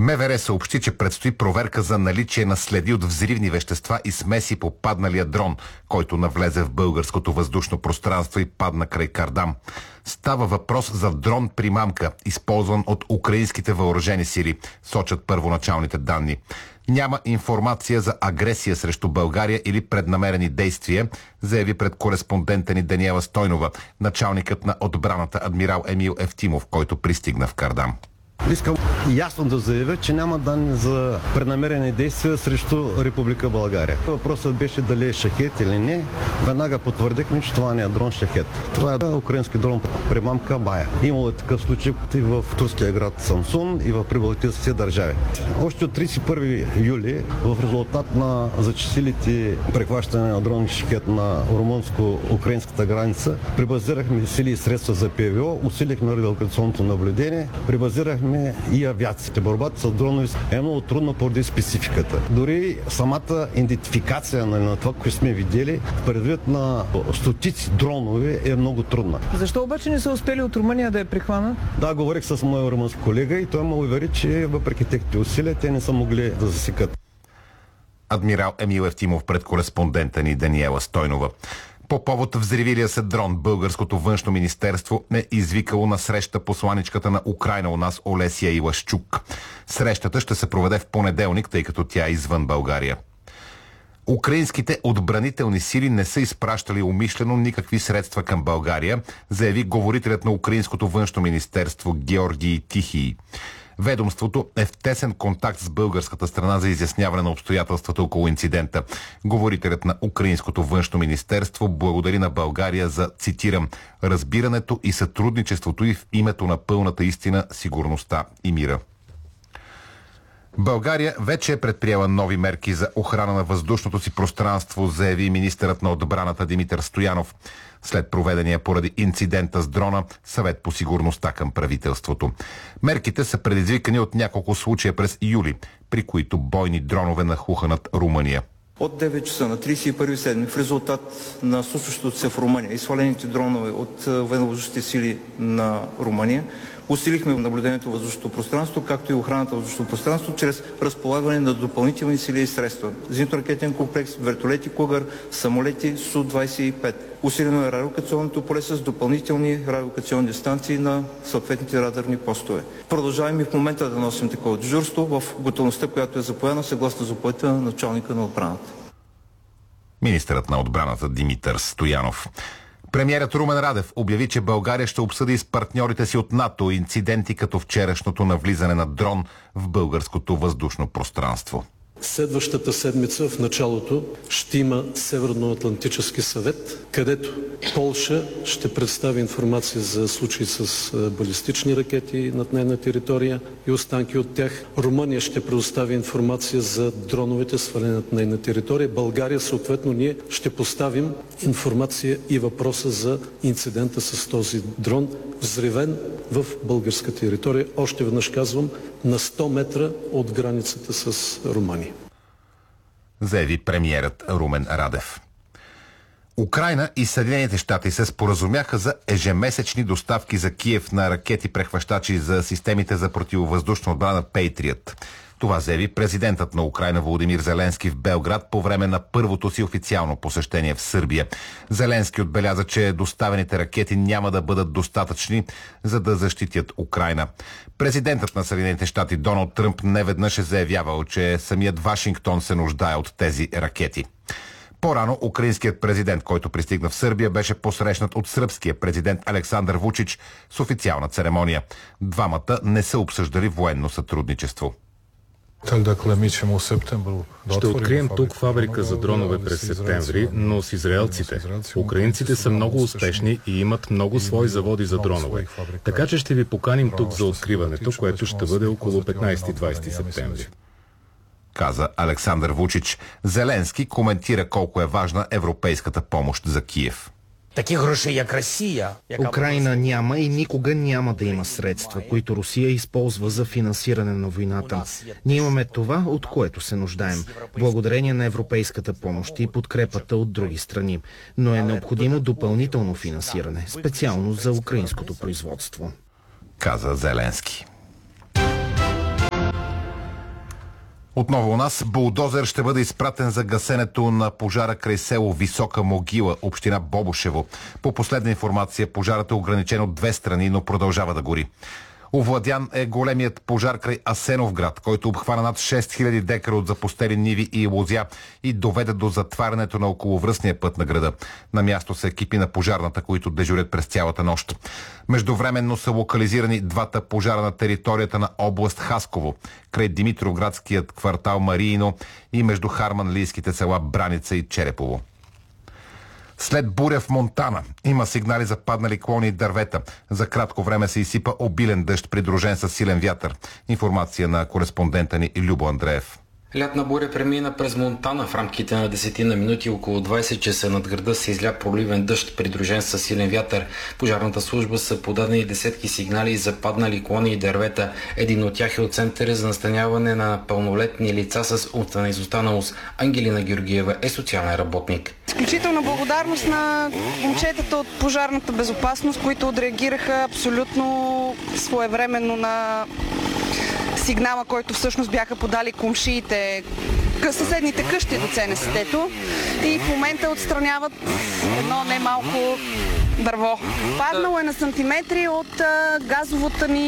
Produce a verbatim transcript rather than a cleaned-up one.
МВР съобщи, че предстои проверка за наличие на следи от взривни вещества и смеси по падналия дрон, който навлезе в българското въздушно пространство и падна край Кардам. Става въпрос за дрон-примамка, използван от украинските въоръжени сили, сочат първоначалните данни. Няма информация за агресия срещу България или преднамерени действия, заяви пред кореспондента ни Даниела Стойнова, началникът на отбраната адмирал Емил Евтимов, който пристигна в Кардам. Искам ясно да заявя, че няма данни за преднамерени действия срещу Република България. Въпросът беше дали е шахет или не. Веднага потвърдихме, че това не е дрон шахет. Това е украински дрон примамка Бая. Имало е такъв случай и в турския град Самсун, и в прибалтийските държави. Още от тридесет и първи юли, в резултат на зачестилите прехващане на дрон шахет на румънско-украинската граница, прибазирахме сили и средства за ПВО, усилихме радиолокационното наблюдение, прибазирахме и авиацията. Борбата с дронови е много трудна поради спецификата. Дори самата идентификация на това, което сме видели, предвид на стотици дронове, е много трудна. Защо обаче не са успели от Румъния да я прихванат? Да, говорих с моя румънски колега и той ме увери, че въпреки техните усилия, те не са могли да засекат. Адмирал Емил Евтимов пред кореспондента ни Даниела Стойнова. По повод взривилия се дрон, българското външно министерство е извикало на среща посланичката на Украйна у нас Олесия Илашчук. Срещата ще се проведе в понеделник, тъй като тя е извън България. Украинските отбранителни сили не са изпращали умишлено никакви средства към България, заяви говорителят на Украинското външно министерство Георгий Тихий. Ведомството е в тесен контакт с българската страна за изясняване на обстоятелствата около инцидента. Говорителят на Украинското външно министерство благодари на България за, цитирам, разбирането и сътрудничеството и в името на пълната истина, сигурността и мира. България вече е предприела нови мерки за охрана на въздушното си пространство, заяви министърът на отбраната Димитър Стоянов. След проведения поради инцидента с дрона съвет по сигурността към правителството. Мерките са предизвикани от няколко случая през юли, при които бойни дронове нахлуха над Румъния. От девет часа на тридесет и първи седми в резултат на случващото се в Румъния и свалените дронове от военновъздушните сили на Румъния, усилихме наблюдението в въздушното пространство, както и охраната в въздушното пространство, чрез разполагане на допълнителни сили и средства. Зенитно-ракетен комплекс, вертолети Кугър, самолети Су двадесет и пет. Усилено е радиолокационното поле с допълнителни радиолокационни станции на съответните радарни постове. Продължаваме в момента да носим такова дежурство в готовността, която е запояна съгласно заповедта на началника на отбраната. Министърът на отбраната Димитър Стоянов. Премиерът Румен Радев обяви, че България ще обсъди с партньорите си от НАТО инциденти като вчерашното навлизане на дрон в българското въздушно пространство. Следващата седмица в началото ще има Северноатлантически съвет, където Полша ще представи информация за случаи с балистични ракети над нейна територия и останки от тях. Румъния ще предостави информация за дроновете, свалени над нейна територия. България, съответно, ние ще поставим информация и въпроса за инцидента с този дрон, взривен в българска територия. Още веднъж казвам, на сто метра от границата с Румъния. Заяви премиерът Румен Радев. Украйна и Съединените щати се споразумяха за ежемесечни доставки за Киев на ракети-прехващачи за системите за противовъздушна отбрана Пейтриът. Това заяви президентът на Украйна Володимир Зеленски в Белград по време на първото си официално посещение в Сърбия. Зеленски отбеляза, че доставените ракети няма да бъдат достатъчни, за да защитят Украйна. Президентът на Съединените щати Доналд Тръмп неведнъж е заявявал, че самият Вашингтон се нуждае от тези ракети. По-рано украинският президент, който пристигна в Сърбия, беше посрещнат от сръбския президент Александър Вучич с официална церемония. Двамата не са обсъждали военно сътрудничество. Ще открием тук фабрика за дронове през септември, но с израелците. Украинците са много успешни и имат много свои заводи за дронове. Така че ще ви поканим тук за откриването, което ще бъде около петнадесети-двадесети септември. Каза Александър Вучич. Зеленски коментира колко е важна европейската помощ за Киев. Такі гроші, як Росія, Украйна няма и никога няма да има средства, които Русия използва за финансиране на войната. Ние имаме това, от което се нуждаем, благодарение на европейската помощ и подкрепата от други страни. Но е необходимо допълнително финансиране, специално за украинското производство. Каза Зеленски. Отново у нас булдозер ще бъде изпратен за гасенето на пожара край село Висока могила, община Бобошево. По последна информация, пожарът е ограничен от две страни, но продължава да гори. Овладян е големият пожар край Асеновград, който обхвана над шест хиляди декара от запустели ниви и лозя и доведе до затварянето на околовръстния път на града. На място са екипи на пожарната, които дежурят през цялата нощ. Междувременно са локализирани двата пожара на територията на област Хасково, край Димитровградският квартал Мариино и между харманлийските села Браница и Черепово. След буря в Монтана има сигнали за паднали клони и дървета. За кратко време се изсипа обилен дъжд, придружен с силен вятър. Информация на кореспондента ни Любо Андреев. Лятна буря премина през Монтана. В рамките на десетина минути около двайсет часа над града се изля проливен дъжд, придружен с силен вятър. Пожарната служба са подадени десетки сигнали за паднали клони и дървета. Един от тях е от Центъра за настаняване на пълнолетни лица с умствена изостаналост. Ангелина Георгиева е социален работник. Изключителна благодарност на момчетата от пожарната безопасност, които отреагираха абсолютно своевременно на сигнала, който всъщност бяха подали комшиите, съседните къщи до ЦНСТ-то, и в момента отстраняват едно немалко дърво. Паднало е на сантиметри от газовата ни